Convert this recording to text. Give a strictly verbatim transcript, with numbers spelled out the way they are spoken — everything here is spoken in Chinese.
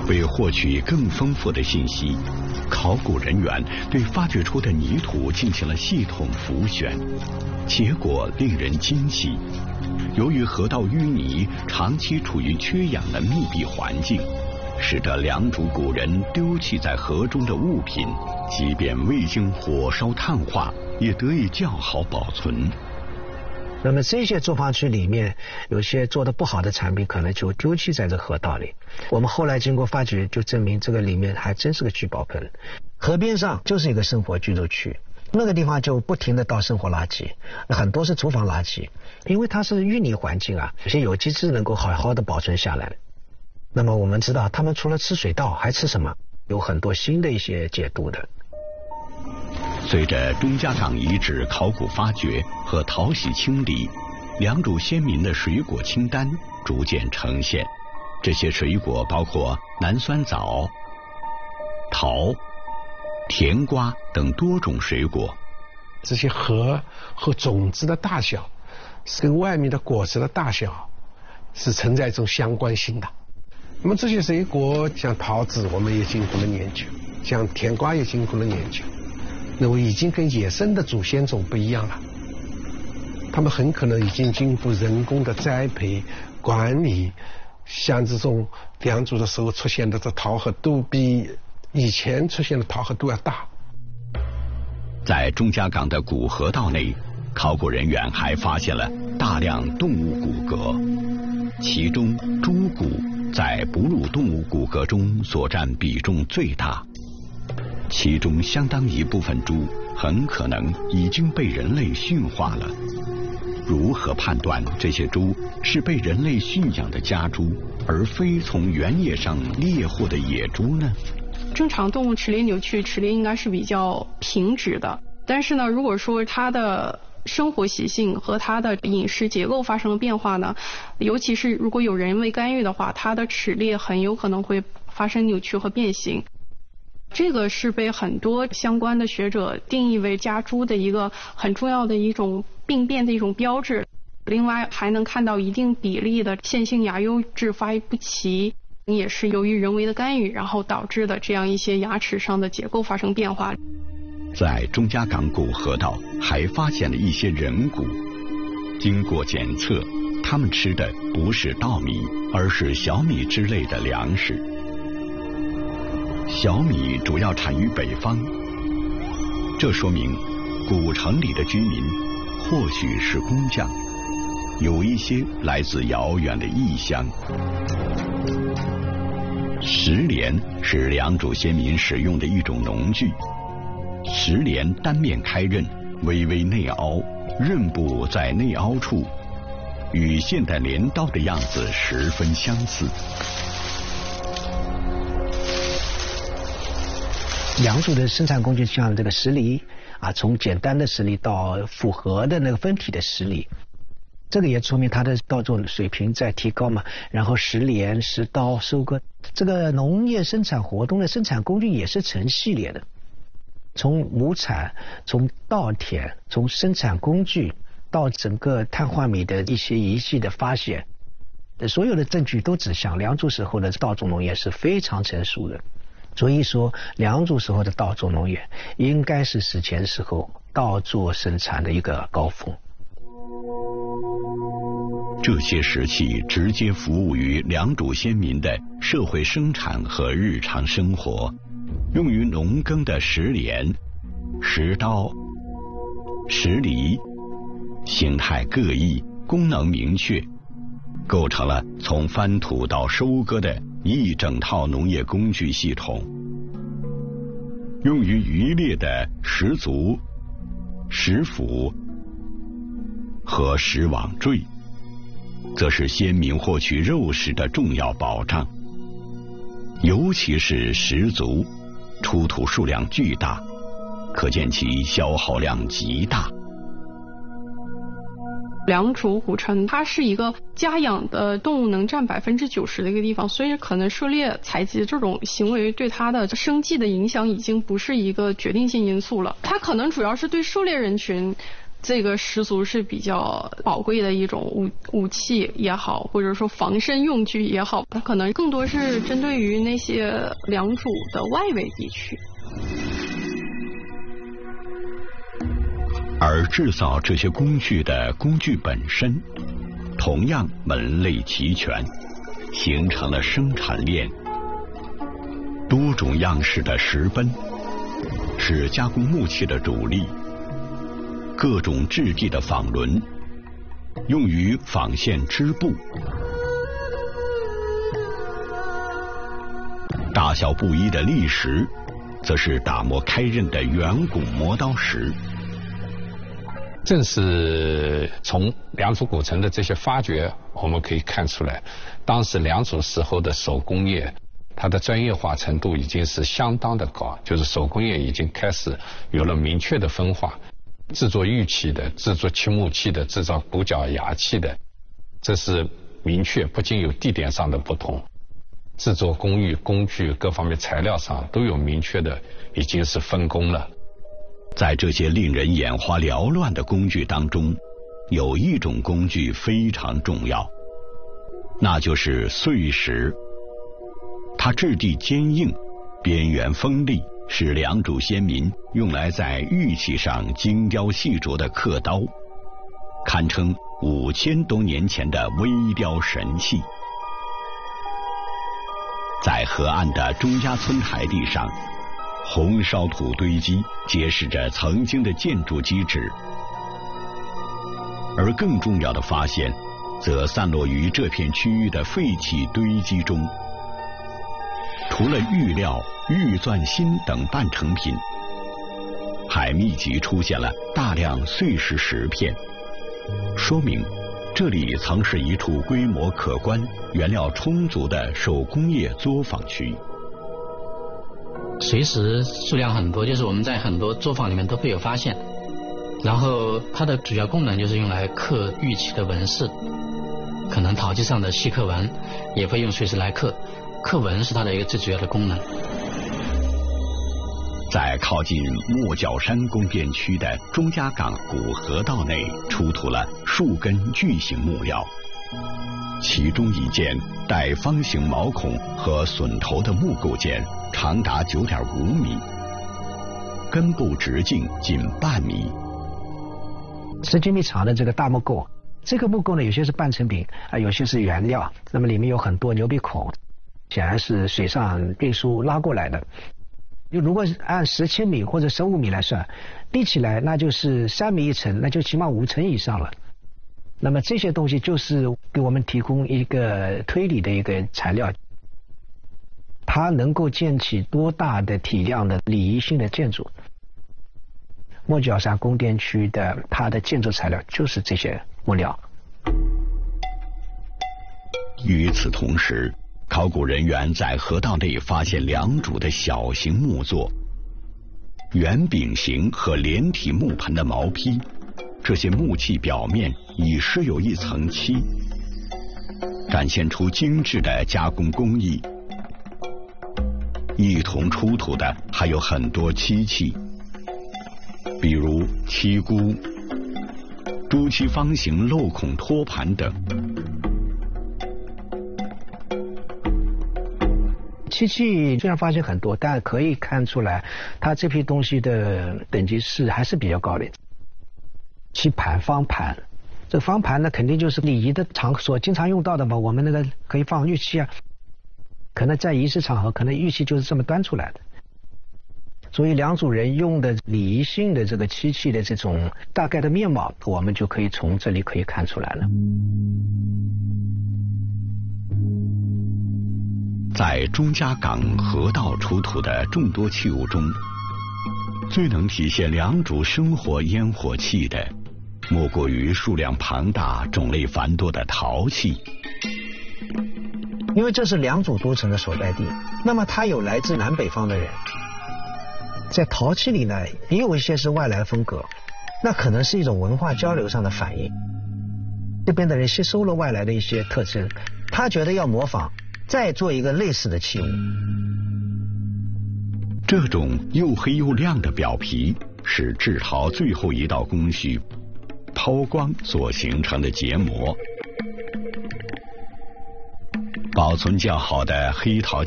为获取更丰富的信息，考古人员对发掘出的泥土进行了系统浮选，结果令人惊喜。由于河道淤泥长期处于缺氧的密闭环境，使得良渚古人丢弃在河中的物品，即便未经火烧炭化，也得以较好保存。 那么这些作坊区里面有些做的不好的产品可能就丢弃在这河道里，我们后来经过发掘就证明这个里面还真是个聚宝盆。河边上就是一个生活居住区，那个地方就不停的倒生活垃圾，很多是厨房垃圾，因为它是淤泥环境啊，有些有机质能够好好的保存下来。那么我们知道他们除了吃水稻还吃什么，有很多新的一些解读的。 随着钟家港遗址考古发掘和淘洗清理，良渚先民的水果清单逐渐呈现。这些水果包括南酸枣、桃、甜瓜等多种水果。 这些核和种子的大小是跟外面的果实的大小是存在一种相关性的。那么这些水果像桃子我们也经过了研究，像甜瓜也经过了研究，那么已经跟野生的祖先种不一样了，他们很可能已经经过人工的栽培管理，像这种良渚的时候出现的这桃核都比以前出现的桃核都要大。 在钟家港的古河道内，考古人员还发现了大量动物骨骼，其中猪骨在哺乳动物骨骼中所占比重最大，其中相当一部分猪很可能已经被人类驯化了。如何判断这些猪是被人类驯养的家猪，而非从原野上猎获的野猪呢？ 正常动物齿列扭曲，齿列应该是比较平直的，但是呢，如果说它的生活习性和它的饮食结构发生了变化呢，尤其是如果有人为干预的话，它的齿列很有可能会发生扭曲和变形。这个是被很多相关的学者定义为家猪的一个很重要的一种病变的一种标志。另外还能看到一定比例的线性牙优质发育不齐，也是由于人为的干预然后导致的这样一些牙齿上的结构发生变化。 在钟家港古河道还发现了一些人骨，经过检测，他们吃的不是稻米，而是小米之类的粮食。小米主要产于北方，这说明古城里的居民或许是工匠，有一些来自遥远的异乡。石镰是良渚先民使用的一种农具，石镰单面开刃，微微内凹，刃部在内凹处，与现代镰刀的样子十分相似。 良渚的生产工具像这个石犁啊，从简单的石犁到复合的那个分体的石犁，这个也说明它的稻作水平在提高嘛。然后石镰、石刀、收割，这个农业生产活动的生产工具也是成系列的，从亩产、从稻田、从生产工具到整个碳化米的一些仪器的发现，所有的证据都指向良渚时候的稻种农业是非常成熟的。所以说良渚时候的稻作农业应该是史前时候稻作生产的一个高峰。 这些石器直接服务于良渚先民的社会生产和日常生活，用于农耕的石镰、石刀、石犁，形态各异，功能明确，构成了从翻土到收割的一整套农业工具系统。用于渔猎的石足、石斧和石网坠，则是先民获取肉食的重要保障。尤其是石足，出土数量巨大，可见其消耗量极大。 良渚古城它是一个家养的动物能占百分之九十的一个地方，所以可能狩猎采集这种行为对它的生计的影响已经不是一个决定性因素了。它可能主要是对狩猎人群这个石族是比较宝贵的一种武武器也好，或者说防身用具也好，它可能更多是针对于那些良渚的外围地区。 而制造这些工具的工具本身，同样门类齐全，形成了生产链。多种样式的石奔是加工木器的主力，各种质地的纺轮用于纺线织布，大小不一的砾石则是打磨开刃的圆拱磨刀石。 正是从良渚古城的这些发掘，我们可以看出来，当时良渚时候的手工业，它的专业化程度已经是相当的高，就是手工业已经开始有了明确的分化，制作玉器的、制作漆木器的、制造骨角牙器的，这是明确，不仅有地点上的不同，制作工艺、工具各方面材料上都有明确的，已经是分工了。 在这些令人眼花缭乱的工具当中，有一种工具非常重要，那就是碎石。它质地坚硬，边缘锋利，是良渚先民用来在玉器上精雕细琢的刻刀，堪称五千多年前的微雕神器。在河岸的钟家村台地上，红烧土堆积揭示着曾经的建筑基址，而更重要的发现则散落于这片区域的废弃堆积中。除了玉料、玉钻芯等半成品，还密集出现了大量碎石石片，说明这里曾是一处规模可观、原料充足的手工业作坊区。 碎石数量很多，就是我们在很多作坊里面都会有发现，然后它的主要功能就是用来刻玉器的纹饰，可能陶器上的细刻纹也会用碎石来刻，刻纹是它的一个最主要的功能。 在靠近莫角山宫殿区的钟家港古河道内，出土了数根巨型木料，其中一件带方形毛孔和榫头的木构件长达 九点五米，根部直径仅半米。 十几米长的这个大木构，这个木构呢，有些是半成品啊，有些是原料，那么里面有很多牛鼻孔，显然是水上运输拉过来的。就如果按十七米或者十五米来算，立起来那就是三米一层，那就起码五层以上了。那么这些东西就是给我们提供一个推理的一个材料，它能够建起多大的体量的礼仪性的建筑。莫角山宫殿区的它的建筑材料就是这些木料。 与此同时，考古人员在河道内发现良渚的小型木座、圆饼形和连体木盆的毛坯，这些木器表面已施有一层漆，展现出精致的加工工艺。一同出土的还有很多漆器，比如漆箍、朱漆方形镂孔托盘等。 漆器虽然发现很多，但可以看出来它这批东西的等级是还是比较高的。漆盘、方盘，这个方盘呢肯定就是礼仪的场所经常用到的嘛，我们那个可以放玉器啊，可能在仪式场合可能玉器就是这么端出来的。所以良渚人用的礼仪性的这个漆器的这种大概的面貌，我们就可以从这里可以看出来了。 在钟家港河道出土的众多器物中，最能体现良渚生活烟火气的，莫过于数量庞大、种类繁多的陶器。 因为这是良渚都城的所在地，那么它有来自南北方的人，在陶器里呢，也有一些是外来风格，那可能是一种文化交流上的反应。这边的人吸收了外来的一些特征，他觉得要模仿，再做一个类似的器物。 这种又黑又亮的表皮是制陶最后一道工序， 抛光所形成的结膜。保存较好的黑陶